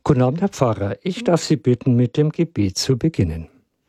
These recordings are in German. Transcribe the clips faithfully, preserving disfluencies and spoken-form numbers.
Guten Abend, Herr Pfarrer. Ich darf Sie bitten, mit dem Gebet zu beginnen.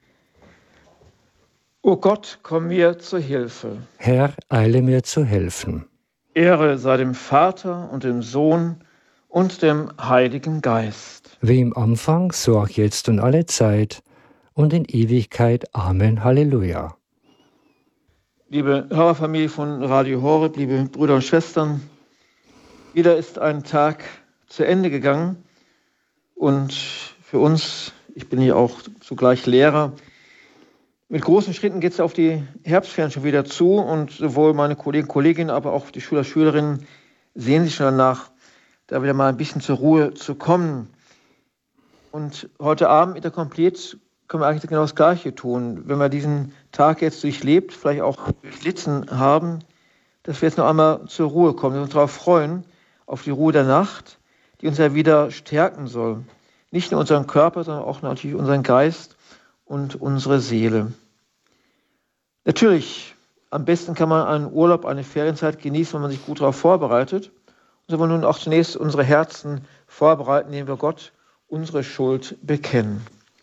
O Gott, komm mir zur Hilfe. Herr, eile mir zu helfen. Ehre sei dem Vater und dem Sohn und dem Heiligen Geist. Wie im Anfang, so auch jetzt und alle Zeit und in Ewigkeit. Amen. Halleluja. Liebe Hörerfamilie von Radio Horeb, liebe Brüder und Schwestern, wieder ist ein Tag zu Ende gegangen und für uns, ich bin hier auch zugleich Lehrer, mit großen Schritten geht es auf die Herbstferien schon wieder zu und sowohl meine Kollegen und Kolleginnen, aber auch die Schüler und Schülerinnen sehen sich schon danach, da wieder mal ein bisschen zur Ruhe zu kommen. Und heute Abend mit der Komplett können wir eigentlich genau das Gleiche tun. Wenn wir diesen Tag jetzt durchlebt, vielleicht auch durchlitten haben, dass wir jetzt noch einmal zur Ruhe kommen, dass wir uns darauf freuen, auf die Ruhe der Nacht, die uns ja wieder stärken soll. Nicht nur unseren Körper, sondern auch natürlich unseren Geist und unsere Seele. Natürlich, am besten kann man einen Urlaub, eine Ferienzeit genießen, wenn man sich gut darauf vorbereitet. Und so wollen wir nun auch zunächst unsere Herzen vorbereiten, indem wir Gott unsere Schuld bekennen.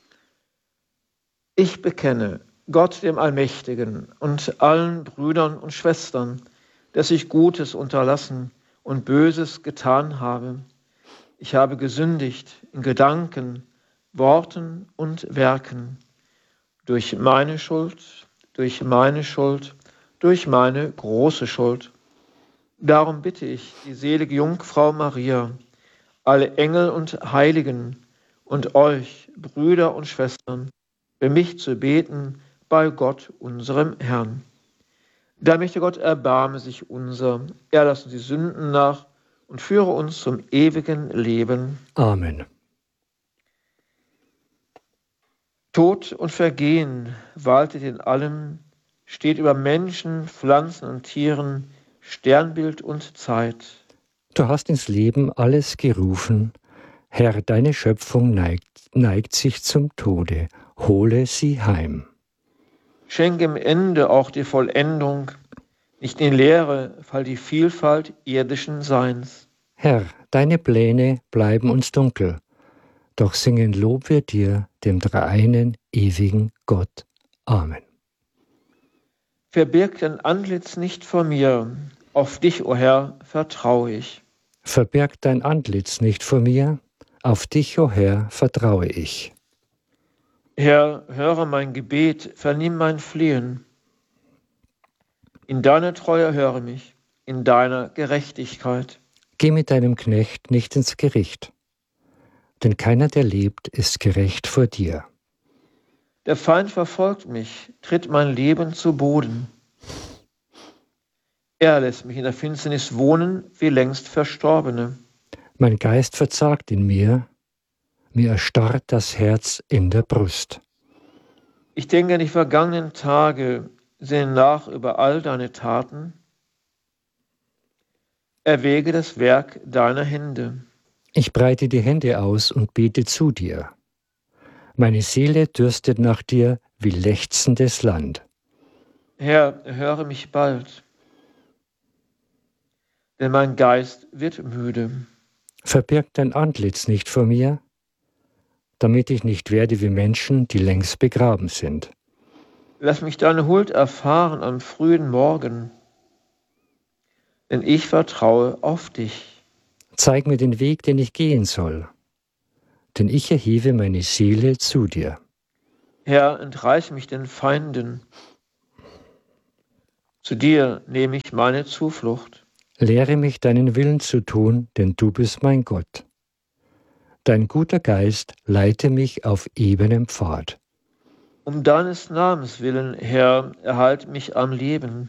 Ich bekenne Gott, dem Allmächtigen, und allen Brüdern und Schwestern, dass ich Gutes unterlassen und Böses getan habe. Ich habe gesündigt in Gedanken, Worten und Werken. Durch meine Schuld, durch meine Schuld, durch meine große Schuld. Darum bitte ich die selige Jungfrau Maria, alle Engel und Heiligen und euch, Brüder und Schwestern, für mich zu beten bei Gott, unserem Herrn. Da möchte Gott erbarme sich unser, er lasse uns die Sünden nach und führe uns zum ewigen Leben. Amen. Tod und Vergehen waltet in allem, steht über Menschen, Pflanzen und Tieren, Sternbild und Zeit. Du hast ins Leben alles gerufen. Herr, deine Schöpfung neigt, neigt sich zum Tode. Hole sie heim. Schenke im Ende auch die Vollendung, nicht in Leere fall die Vielfalt irdischen Seins. Herr, deine Pläne bleiben uns dunkel, doch singen Lob wir dir, dem dreieinen, ewigen Gott. Amen. Verbirg dein Antlitz nicht vor mir, auf dich, o Herr, vertraue ich. Verberg dein Antlitz nicht vor mir, auf dich, o Herr, vertraue ich. Herr, höre mein Gebet, vernimm mein Flehen. In deiner Treue höre mich, in deiner Gerechtigkeit. Geh mit deinem Knecht nicht ins Gericht, denn keiner, der lebt, ist gerecht vor dir. Der Feind verfolgt mich, tritt mein Leben zu Boden. Er lässt mich in der Finsternis wohnen, wie längst Verstorbene. Mein Geist verzagt in mir, mir erstarrt das Herz in der Brust. Ich denke an die vergangenen Tage, sinne nach über all deine Taten. Erwäge das Werk deiner Hände. Ich breite die Hände aus und bete zu dir. Meine Seele dürstet nach dir wie lechzendes Land. Herr, höre mich bald, denn mein Geist wird müde. Verbirg dein Antlitz nicht vor mir, damit ich nicht werde wie Menschen, die längst begraben sind. Lass mich deine Huld erfahren am frühen Morgen, denn ich vertraue auf dich. Zeig mir den Weg, den ich gehen soll, denn ich erhebe meine Seele zu dir. Herr, entreiß mich den Feinden. Zu dir nehme ich meine Zuflucht. Lehre mich, deinen Willen zu tun, denn du bist mein Gott. Dein guter Geist leite mich auf ebenem Pfad. Um deines Namens willen, Herr, erhalte mich am Leben.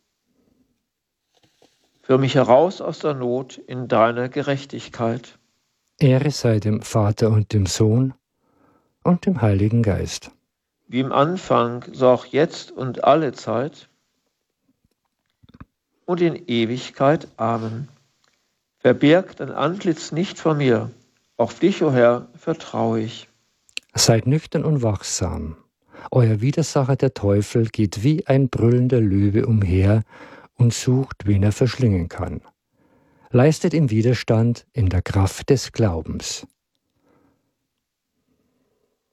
Führ mich heraus aus der Not in deiner Gerechtigkeit. Ehre sei dem Vater und dem Sohn und dem Heiligen Geist. Wie im Anfang, so auch jetzt und alle Zeit und in Ewigkeit. Amen. Verbirg dein Antlitz nicht vor mir. Auf dich, o Herr, vertraue ich. Seid nüchtern und wachsam. Euer Widersacher, der Teufel, geht wie ein brüllender Löwe umher und sucht, wen er verschlingen kann. Leistet ihm Widerstand in der Kraft des Glaubens.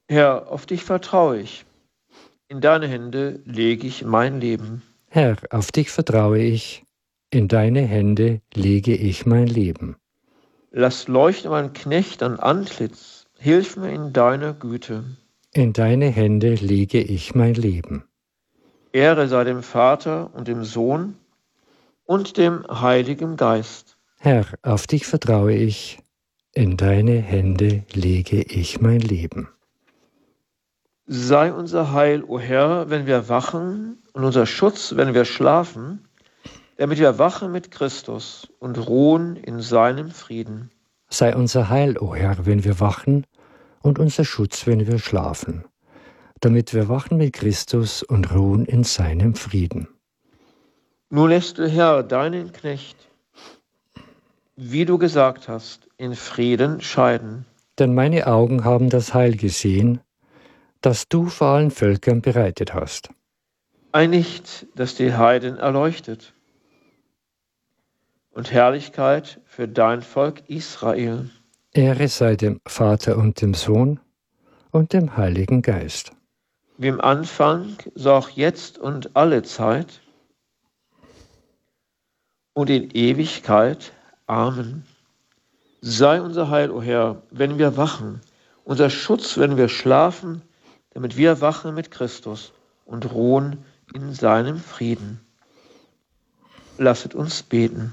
Herr, auf dich vertraue ich. In deine Hände lege ich mein Leben. Herr, auf dich vertraue ich. In deine Hände lege ich mein Leben. Lass leuchten mein Knecht an Antlitz. Hilf mir in deiner Güte. In deine Hände lege ich mein Leben. Ehre sei dem Vater und dem Sohn und dem Heiligen Geist. Herr, auf dich vertraue ich. In deine Hände lege ich mein Leben. Sei unser Heil, o Herr, wenn wir wachen, und unser Schutz, wenn wir schlafen, damit wir wachen mit Christus und ruhen in seinem Frieden. Sei unser Heil, o Herr, wenn wir wachen, und unser Schutz, wenn wir schlafen, damit wir wachen mit Christus und ruhen in seinem Frieden. Nun lässt du, Herr, deinen Knecht, wie du gesagt hast, in Frieden scheiden. Denn meine Augen haben das Heil gesehen, das du vor allen Völkern bereitet hast. Ein Licht, das die Heiden erleuchtet. Und Herrlichkeit für dein Volk Israel. Ehre sei dem Vater und dem Sohn und dem Heiligen Geist. Wie im Anfang, so auch jetzt und alle Zeit und in Ewigkeit. Amen. Sei unser Heil, o Herr, wenn wir wachen, unser Schutz, wenn wir schlafen, damit wir wachen mit Christus und ruhen in seinem Frieden. Lasset uns beten.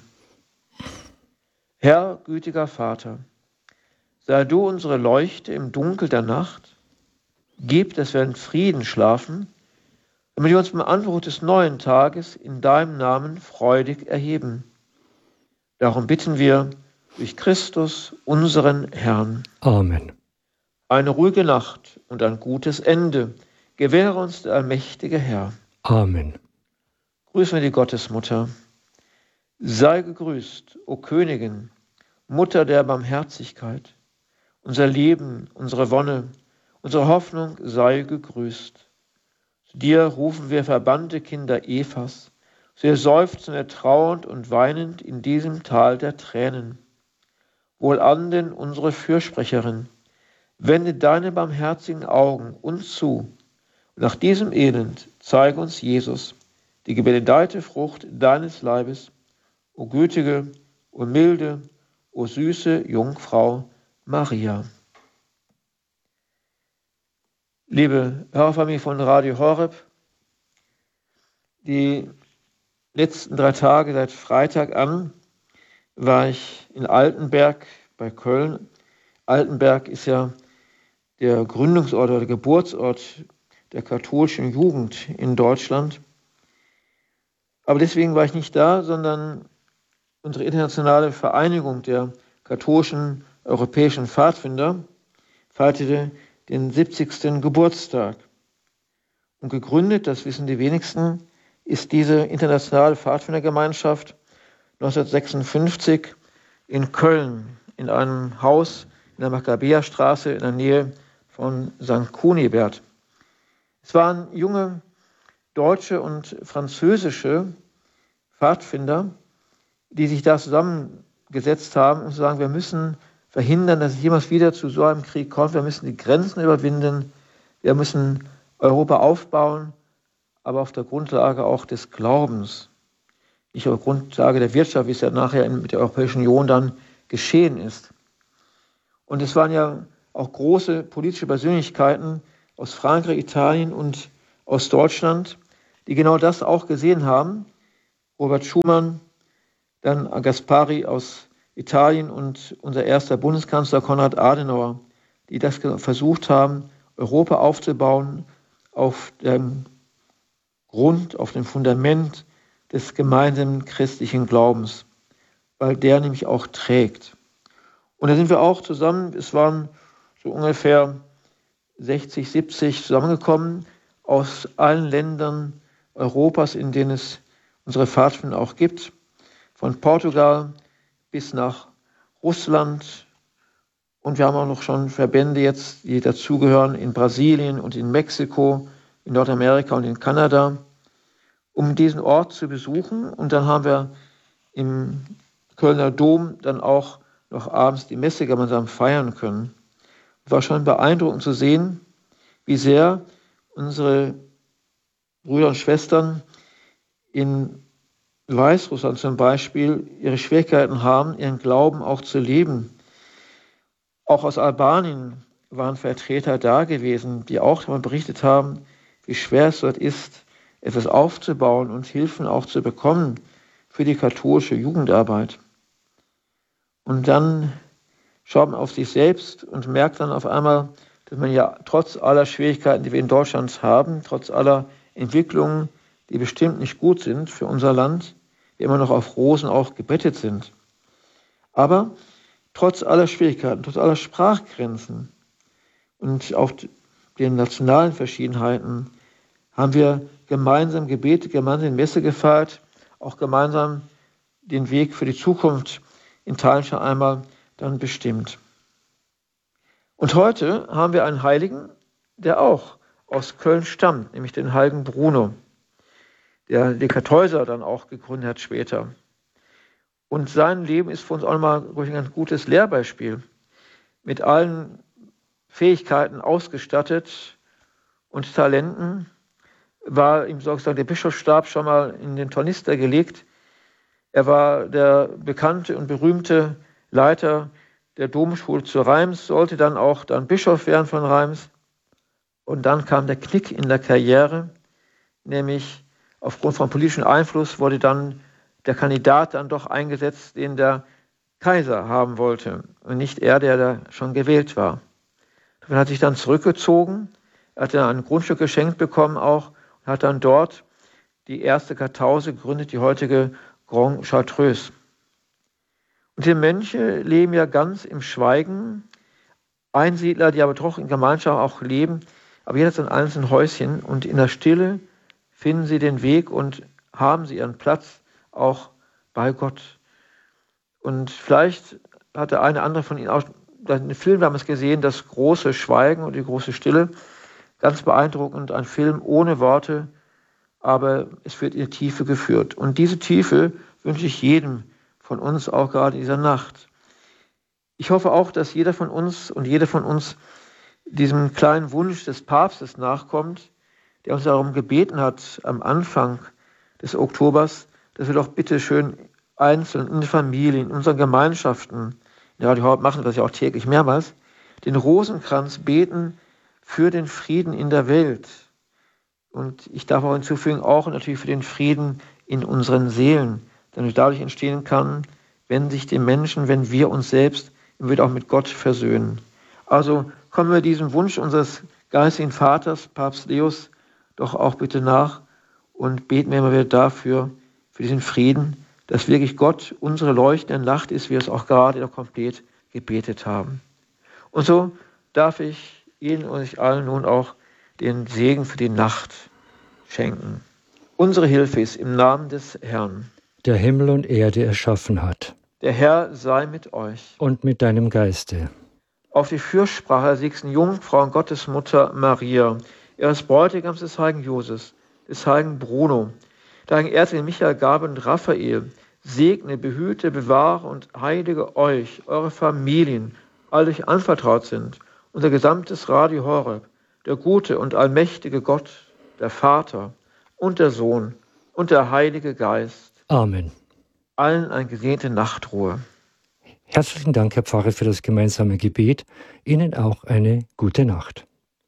Herr, gütiger Vater, sei du unsere Leuchte im Dunkel der Nacht, gib, dass wir in Frieden schlafen, damit wir uns beim Anbruch des neuen Tages in deinem Namen freudig erheben. Darum bitten wir durch Christus, unseren Herrn. Amen. Eine ruhige Nacht und ein gutes Ende gewähre uns der allmächtige Herr. Amen. Grüßen wir die Gottesmutter. Sei gegrüßt, o Königin, Mutter der Barmherzigkeit. Unser Leben, unsere Wonne, unsere Hoffnung sei gegrüßt. Zu dir rufen wir verbannte Kinder Evas. Wir seufzen ertrauernd und weinend in diesem Tal der Tränen. Wohlan denn unsere Fürsprecherin, wende deine barmherzigen Augen uns zu. Und nach diesem Elend zeige uns Jesus, die gebenedeite Frucht deines Leibes, o gütige, o milde, o süße Jungfrau Maria. Liebe Hörerfamilie von Radio Horeb, die letzten drei Tage, seit Freitag an, war ich in Altenberg bei Köln. Altenberg ist ja der Gründungsort oder der Geburtsort der katholischen Jugend in Deutschland. Aber deswegen war ich nicht da, sondern unsere internationale Vereinigung der katholischen europäischen Pfadfinder feierte den siebzigsten Geburtstag. Und gegründet, das wissen die wenigsten, ist diese internationale Pfadfindergemeinschaft neunzehnhundertsechsundfünfzig in Köln, in einem Haus in der Makkabäerstraße in der Nähe von Sankt Kunibert. Es waren junge deutsche und französische Pfadfinder, die sich da zusammengesetzt haben und sagen, wir müssen verhindern, dass es jemals wieder zu so einem Krieg kommt. Wir müssen die Grenzen überwinden. Wir müssen Europa aufbauen, aber auf der Grundlage auch des Glaubens. Nicht auf der Grundlage der Wirtschaft, wie es ja nachher mit der Europäischen Union dann geschehen ist. Und es waren ja auch große politische Persönlichkeiten aus Frankreich, Italien und aus Deutschland, die genau das auch gesehen haben. Robert Schuman, dann Gaspari aus Italien und unser erster Bundeskanzler Konrad Adenauer, die das versucht haben, Europa aufzubauen auf dem Grund, auf dem Fundament des gemeinsamen christlichen Glaubens, weil der nämlich auch trägt. Und da sind wir auch zusammen, es waren so ungefähr sechzig, siebzig zusammengekommen aus allen Ländern Europas, in denen es unsere Pfadfinder auch gibt, von Portugal bis nach Russland. Und wir haben auch noch schon Verbände jetzt, die dazugehören in Brasilien und in Mexiko, in Nordamerika und in Kanada, um diesen Ort zu besuchen. Und dann haben wir im Kölner Dom dann auch noch abends die Messe gemeinsam feiern können. Es war schon beeindruckend zu sehen, wie sehr unsere Brüder und Schwestern in Weißrussland zum Beispiel ihre Schwierigkeiten haben, ihren Glauben auch zu leben. Auch aus Albanien waren Vertreter da gewesen, die auch darüber berichtet haben, wie schwer es dort ist, etwas aufzubauen und Hilfen auch zu bekommen für die katholische Jugendarbeit. Und dann schaut man auf sich selbst und merkt dann auf einmal, dass man ja trotz aller Schwierigkeiten, die wir in Deutschland haben, trotz aller Entwicklungen, die bestimmt nicht gut sind für unser Land, wir immer noch auf Rosen auch gebettet sind. Aber trotz aller Schwierigkeiten, trotz aller Sprachgrenzen und auch den nationalen Verschiedenheiten haben wir gemeinsam gebetet, gemeinsam Messe gefeiert, auch gemeinsam den Weg für die Zukunft in Teilen schon einmal dann bestimmt. Und heute haben wir einen Heiligen, der auch aus Köln stammt, nämlich den heiligen Bruno, der die Kartäuser dann auch gegründet hat später. Und sein Leben ist für uns auch nochmal ein ganz gutes Lehrbeispiel. Mit allen Fähigkeiten ausgestattet und Talenten war ihm sozusagen der Bischofsstab schon mal in den Tornister gelegt. Er war der bekannte und berühmte Leiter der Domschule zu Reims, sollte dann auch dann Bischof werden von Reims. Und dann kam der Knick in der Karriere, nämlich aufgrund von politischem Einfluss wurde dann der Kandidat dann doch eingesetzt, den der Kaiser haben wollte und nicht er, der da schon gewählt war. Er hat sich dann zurückgezogen, er hat dann ein Grundstück geschenkt bekommen auch und hat dann dort die erste Kartause gegründet, die heutige Grand Chartreuse. Und die Mönche leben ja ganz im Schweigen, Einsiedler, die aber doch in Gemeinschaft auch leben, aber jeder hat sein einzelnes Häuschen und in der Stille finden sie den Weg und haben sie ihren Platz auch bei Gott. Und vielleicht hat der eine andere von Ihnen auch den Film damals gesehen, das große Schweigen und die große Stille. Ganz beeindruckend, ein Film ohne Worte, aber es wird in die Tiefe geführt. Und diese Tiefe wünsche ich jedem von uns, auch gerade in dieser Nacht. Ich hoffe auch, dass jeder von uns und jede von uns diesem kleinen Wunsch des Papstes nachkommt, der uns darum gebeten hat am Anfang des Oktobers, dass wir doch bitte schön einzeln in den Familien, in unseren Gemeinschaften, in Radio Horeb machen wir das ja auch täglich mehrmals, den Rosenkranz beten für den Frieden in der Welt. Und ich darf auch hinzufügen, auch natürlich für den Frieden in unseren Seelen, der dadurch entstehen kann, wenn sich die Menschen, wenn wir uns selbst wieder auch mit Gott versöhnen. Also kommen wir diesem Wunsch unseres geistigen Vaters, Papst Leos, doch auch bitte nach und beten wir immer wieder dafür, für diesen Frieden, dass wirklich Gott unsere leuchtende Nacht ist, wie wir es auch gerade noch komplett gebetet haben. Und so darf ich Ihnen und euch allen nun auch den Segen für die Nacht schenken. Unsere Hilfe ist im Namen des Herrn, der Himmel und Erde erschaffen hat. Der Herr sei mit euch. Und mit deinem Geiste. Auf die Fürsprache der sechsten Jungfrau und Gottesmutter Maria, ihres Bräutigams des heiligen Josef, des heiligen Bruno, der heiligen Erzengel Michael, Gabriel und Raphael, segne, behüte, bewahre und heilige euch, eure Familien, alle euch anvertraut sind, unser gesamtes Radio Horeb, der gute und allmächtige Gott, der Vater und der Sohn und der Heilige Geist. Amen. Allen eine gesegnete Nachtruhe. Herzlichen Dank, Herr Pfarrer, für das gemeinsame Gebet. Ihnen auch eine gute Nacht.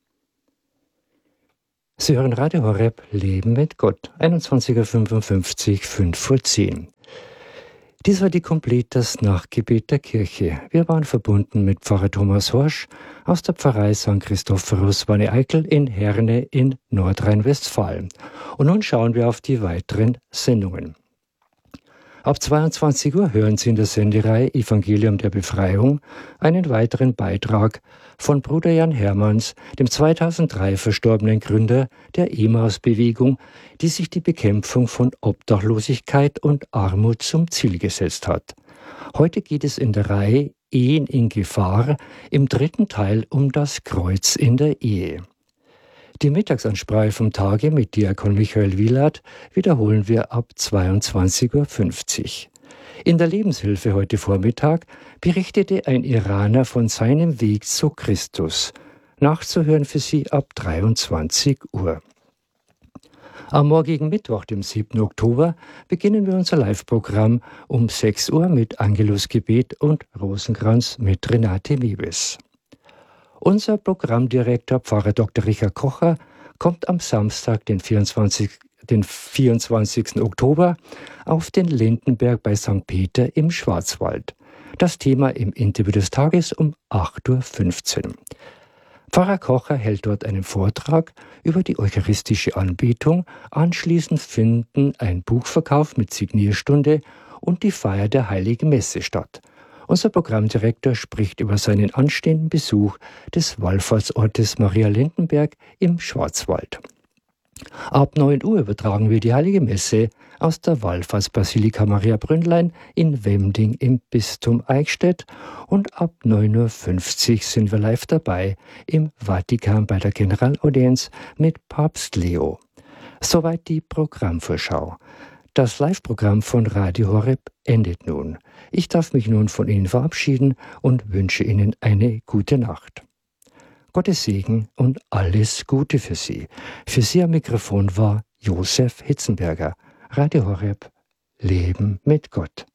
Sie hören Radio Horeb, Leben mit Gott, einundzwanzig Uhr fünfundfünfzig, fünf vor zehn. Dies war die Completas Nachtgebet der Kirche. Wir waren verbunden mit Pfarrer Thomas Horsch aus der Pfarrei Sankt Christophorus Wanne-Eickel in Herne in Nordrhein-Westfalen. Und nun schauen wir auf die weiteren Sendungen. Ab zweiundzwanzig Uhr hören Sie in der Sendereihe Evangelium der Befreiung einen weiteren Beitrag von Bruder Jan Hermanns, dem zweitausenddrei verstorbenen Gründer der Emmaus-Bewegung, die sich die Bekämpfung von Obdachlosigkeit und Armut zum Ziel gesetzt hat. Heute geht es in der Reihe Ehen in Gefahr im dritten Teil um das Kreuz in der Ehe. Die Mittagsansprache vom Tage mit Diakon Michael Wielert wiederholen wir ab zweiundzwanzig Uhr fünfzig. In der Lebenshilfe heute Vormittag berichtete ein Iraner von seinem Weg zu Christus. nachzuhören für Sie ab dreiundzwanzig Uhr. Am morgigen Mittwoch, dem siebten Oktober, beginnen wir unser Live-Programm um sechs Uhr mit Angelusgebet und Rosenkranz mit Renate Miebes. Unser Programmdirektor, Pfarrer Doktor Richard Kocher, kommt am Samstag, den vierundzwanzigsten den vierundzwanzigsten Oktober, auf den Lindenberg bei Sankt Peter im Schwarzwald. Das Thema im Interview des Tages um acht Uhr fünfzehn. Pfarrer Kocher hält dort einen Vortrag über die eucharistische Anbetung. Anschließend finden ein Buchverkauf mit Signierstunde und die Feier der Heiligen Messe statt. Unser Programmdirektor spricht über seinen anstehenden Besuch des Wallfahrtsortes Maria Lindenberg im Schwarzwald. Ab neun Uhr übertragen wir die Heilige Messe aus der Wallfahrtsbasilika Maria Brünnlein in Wemding im Bistum Eichstätt und ab neun Uhr fünfzig sind wir live dabei im Vatikan bei der Generalaudienz mit Papst Leo. Soweit die Programmvorschau. Das Live-Programm von Radio Horeb endet nun. Ich darf mich nun von Ihnen verabschieden und wünsche Ihnen eine gute Nacht. Gottes Segen und alles Gute für Sie. Für Sie am Mikrofon war Josef Hitzenberger. Radio Horeb, Leben mit Gott.